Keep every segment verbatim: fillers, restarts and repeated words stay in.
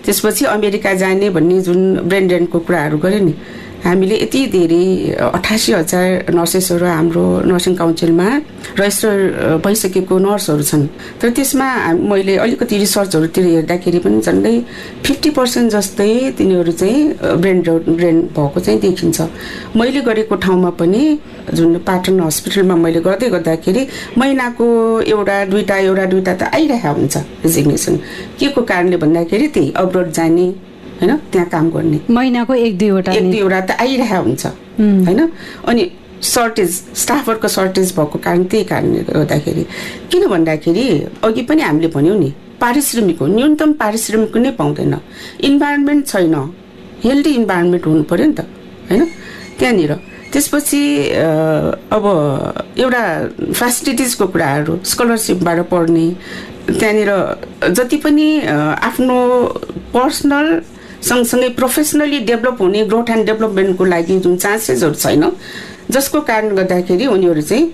त्यसपछि अमेरिका जाने भन्ने जुन ब्रेन ड्रेनको कुराहरू गरे नि, हामीले यति धेरै अठासी हजार नर्सेसहरू हाम्रो नर्सिङ काउन्सिलमा रजिस्टर भइसकेको नर्सहरू छन्। तर त्यसमा मैले अलिकति रिसर्चहरूतिर हेर्दाखेरि पनि झन्डै फिफ्टी पर्सेन्ट जस्तै तिनीहरू चाहिँ ब्रेन ब्रेन भएको चाहिँ देखिन्छ। मैले गरेको ठाउँमा पनि जुन पाटन हस्पिटलमा मैले गर्दै गर्दाखेरि महिनाको एउटा दुईवटा एउटा दुईवटा त आइरहेको हुन्छ रेजिग्नेसन। के को कारणले भन्दाखेरि त्यही अब्रोड जाने हैन, त्यहाँ काम गर्ने महिनाको एक दुईवटा एक दुईवटा त आइरहेको हुन्छ हैन। अनि सर्टेज स्टाफहरूको सर्टेज भएको कारण त्यही कारणले गर्दाखेरि, किन भन्दाखेरि अघि पनि हामीले भन्यौँ नि, पारिश्रमिक हो, न्यूनतम पारिश्रमिक नै पाउँदैन, इन्भाइरोमेन्ट छैन, हेल्दी इन्भाइरोमेन्ट हुनु पर्यो नि त हैन त्यहाँनिर। त्यसपछि अब एउटा फेसिलिटिजको कुराहरू, स्कलरसिपबाट पढ्ने, त्यहाँनिर जति पनि आफ्नो पर्सनल सँगसँगै प्रोफेसनली डेभलप हुने, ग्रोथ एन्ड डेभलपमेन्टको लागि जुन चान्सेसहरू छैन, जसको कारण गर्दाखेरि उनीहरू चाहिँ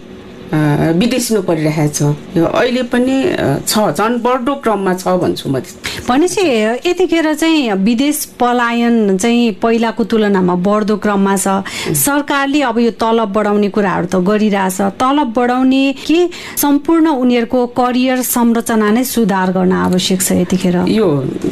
विदेशिनु परिरहेको छ। यो अहिले पनि छ, झन् बढ्दो क्रममा छ भन्छु म। भनेपछि यतिखेर चाहिँ विदेश पलायन चाहिँ पहिलाको तुलनामा बढ्दो क्रममा छ। सरकारले अब यो तलब बढाउने कुराहरू त गरिरहेछ, तलब बढाउने कि सम्पूर्ण उनीहरूको करियर संरचना नै सुधार गर्न आवश्यक छ यतिखेर? यो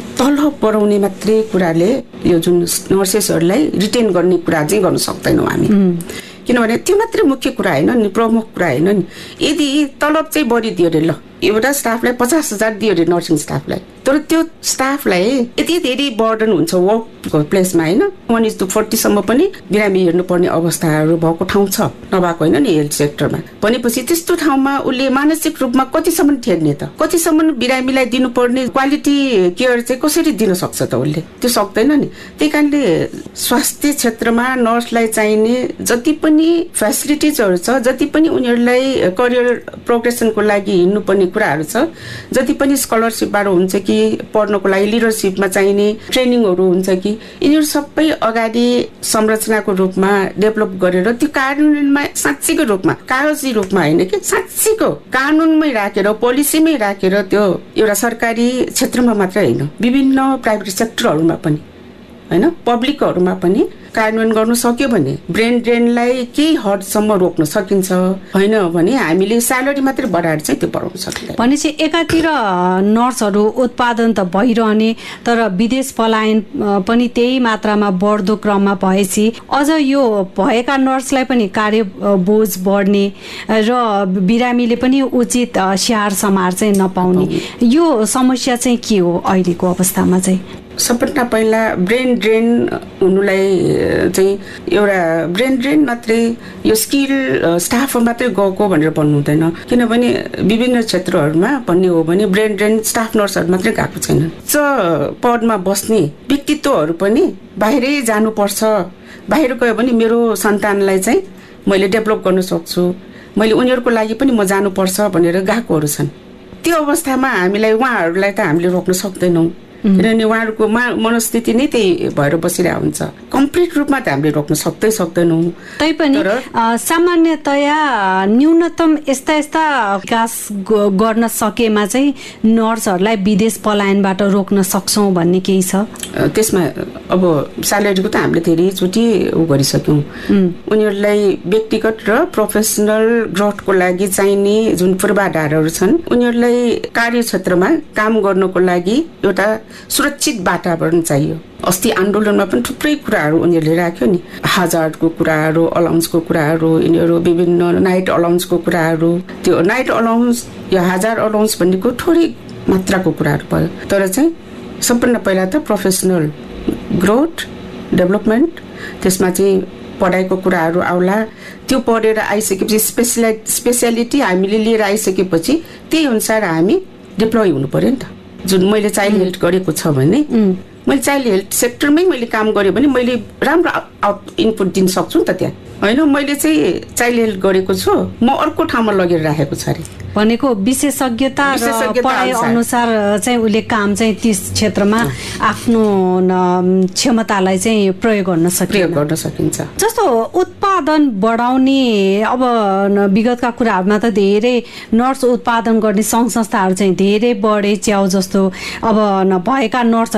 तलब बढाउने मात्रै कुराले यो जुन नर्सेसहरूलाई रिटेन गर्ने कुरा चाहिँ गर्न सक्दैनौँ हामी, किनभने त्यो मात्रै मुख्य कुरा होइन नि, प्रमुख कुरा होइन नि। यदि तलब चाहिँ बढिदियो अरे, ल एउटा स्टाफलाई पचास हजार दियो अरे नर्सिङ स्टाफलाई, तर त्यो स्टाफलाई यति धेरै बर्डन हुन्छ वर्कको प्लेसमा होइन, वान इज टू फोर्टीसम्म पनि बिरामी हेर्नुपर्ने अवस्थाहरू भएको ठाउँ छ, नभएको होइन नि हेल्थ सेक्टरमा। भनेपछि त्यस्तो ठाउँमा उसले मानसिक रूपमा कतिसम्म ठेर्ने त, कतिसम्म बिरामीलाई दिनुपर्ने क्वालिटी केयर चाहिँ कसरी दिन सक्छ त उसले? त्यो सक्दैन नि। त्यही कारणले स्वास्थ्य क्षेत्रमा नर्सलाई चाहिने जति पनि फेसिलिटिजहरू छ, जति पनि उनीहरूलाई करियर प्रोग्रेसनको लागि हिँड्नुपर्ने कुराहरू छ, जति पनि स्कलरसिपबाट हुन्छ कि पढ्नको लागि लिडरसिपमा चाहिने ट्रेनिङहरू हुन्छ कि, यिनीहरू सबै अगाडि संरचनाको रूपमा डेभलप गरेर त्यो कानुनमा साँच्चीको रूपमा, कागजी रूपमा होइन कि साँच्चीको कानुनमै राखेर, पोलिसीमै राखेर, त्यो एउटा सरकारी क्षेत्रमा मात्रै होइन, विभिन्न प्राइभेट सेक्टरहरूमा पनि होइन, पब्लिकहरूमा पनि कार्यान्वयन गर्नु सक्यो भने ब्रेन ड्रेनलाई केही हदसम्म रोक्न सकिन्छ। होइन भने हामीले स्यालेरी मात्रै बढाएर चाहिँ त्यो बढाउन सकिन्छ। भनेपछि एकातिर नर्सहरू उत्पादन त भइरहने, तर विदेश पलायन पनि त्यही मात्रामा बढ्दो क्रममा भएपछि अझ यो भएका नर्सलाई पनि कार्य बोझ बढ्ने र बिरामीले पनि उचित स्याहार समार चाहिँ नपाउने, यो समस्या चाहिँ के हो अहिलेको अवस्थामा चाहिँ? सबभन्दा पहिला ब्रेन ड्रेन हुनुलाई चाहिँ एउटा ब्रेन ड्रेन मात्रै यो स्किल स्टाफ मात्रै गएको भनेर भन्नु हुँदैन, किनभने विभिन्न क्षेत्रहरूमा भन्ने हो भने ब्रेन ड्रेन स्टाफ नर्सहरू मात्रै गएको छैन। उच्च पदमा बस्ने व्यक्तित्वहरू पनि बाहिरै जानुपर्छ, बाहिर गयो भने मेरो सन्तानलाई चाहिँ मैले डेभलप गर्न सक्छु, मैले उनीहरूको लागि पनि म जानुपर्छ भनेर गएकोहरू छन्। त्यो अवस्थामा हामीलाई उहाँहरूलाई त हामीले रोक्न सक्दैनौँ, किनभने उहाँहरूको मनस्थिति नै त्यही भएर बसिरहेको हुन्छ। कम्प्लिट रूपमा त हामीले रोक्न सक्दै सक्दैनौँ। तैपनि सामान्यतया न्यूनतम यस्ता यस्ता विकास गर्न सकेमा चाहिँ नर्सहरूलाई विदेश पलायनबाट रोक्न सक्छौँ भन्ने केही छ? त्यसमा अब स्यालेरीको त हामीले धेरैचोटि उ गरिसक्यौँ। उनीहरूलाई व्यक्तिगत र प्रोफेसनल ग्रोथको लागि चाहिने जुन पूर्वाधारहरू छन्, उनीहरूलाई कार्यक्षेत्रमा काम गर्नको लागि एउटा सुरक्षित वातावरण चाहियो। अस्ति आन्दोलनमा पनि थुप्रै कुराहरू उनीहरूले राख्यो नि, हजारको कुराहरू, अलाउन्सको कुराहरू, यिनीहरू विभिन्न नाइट अलाउन्सको कुराहरू। त्यो नाइट अलाउन्स या हजार अलाउन्स भनेको थोरै मात्राको कुराहरू भयो, तर चाहिँ सबभन्दा पहिला त प्रोफेसनल ग्रोथ डेभलपमेन्ट, त्यसमा चाहिँ पढाइको कुराहरू आउला। त्यो पढेर आइसकेपछि स्पेसला स्पेसियालिटी हामीले लिएर आइसकेपछि त्यही अनुसार हामी डिप्लोय हुनु पर्यो नि त। जुन मैले चाइल्ड हेल्थ गरेको छ भने मैले चाइल्ड हेल्थ सेक्टरमै मैले काम गरेँ भने मैले राम्रो आउट इनपुट दिन सक्छु नि त त्यहाँ, होइन? मैले चाहिँ चाइल्ड हेल्थ गरेको छु, म अर्को ठाउँमा लगेर राखेको छ अरे भनेको विशेषज्ञता र पढाइ अनुसार चाहिँ उसले काम चाहिँ त्यस क्षेत्रमा आफ्नो क्षमतालाई चाहिँ प्रयोग गर्न सकिन्छ गर्न सकिन्छ। जस्तो उत्पादन बढाउने, अब विगतका कुराहरूमा त धेरै नर्स उत्पादन गर्ने सङ्घ संस्थाहरू चाहिँ धेरै बढे च्याउ जस्तो, अब भएका नर्स